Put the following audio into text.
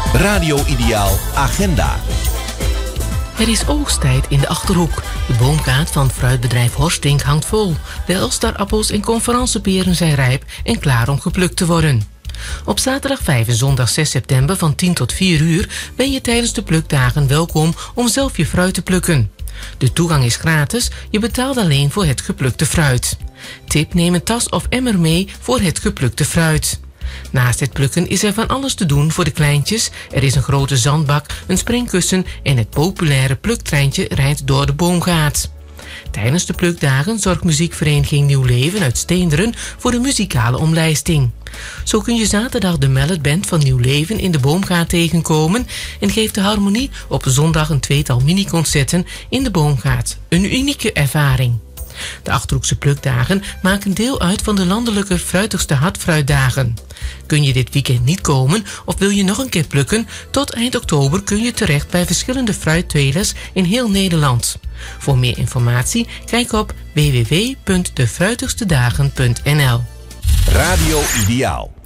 Radio Ideaal Agenda. Het is oogsttijd in de Achterhoek. De boomgaard van fruitbedrijf Horstink hangt vol. De Elstarappels en conferantieperen zijn rijp en klaar om geplukt te worden. Op zaterdag 5 en zondag 6 september van 10 tot 4 uur ben je tijdens de plukdagen welkom om zelf je fruit te plukken. De toegang is gratis, je betaalt alleen voor het geplukte fruit. Tip: neem een tas of emmer mee voor het geplukte fruit. Naast het plukken is er van alles te doen voor de kleintjes. Er is een grote zandbak, een springkussen en het populaire pluktreintje rijdt door de boomgaard. Tijdens de plukdagen zorgt muziekvereniging Nieuw Leven uit Steenderen voor de muzikale omlijsting. Zo kun je zaterdag de Mallet Band van Nieuw Leven in de boomgaard tegenkomen en geeft de harmonie op zondag een tweetal miniconcerten in de boomgaard. Een unieke ervaring. De Achterhoekse plukdagen maken deel uit van de landelijke fruitigste hartfruitdagen. Kun je dit weekend niet komen of wil je nog een keer plukken? Tot eind oktober kun je terecht bij verschillende fruittelers in heel Nederland. Voor meer informatie kijk op www.defruitigstedagen.nl. Radio Ideaal.